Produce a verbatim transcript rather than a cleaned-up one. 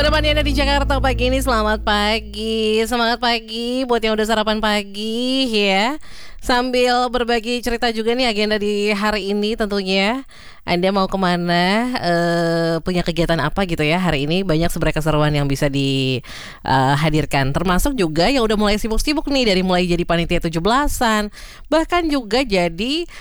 Menemani Anda di Jakarta pagi ini, selamat pagi. Semangat pagi buat yang udah sarapan pagi ya. Sambil berbagi cerita juga nih agenda di hari ini tentunya. Anda mau kemana, uh, punya kegiatan apa gitu ya hari ini. Banyak sebenarnya keseruan yang bisa dihadirkan, termasuk juga yang udah mulai sibuk-sibuk nih, dari mulai jadi panitia tujuh belasan, bahkan juga jadi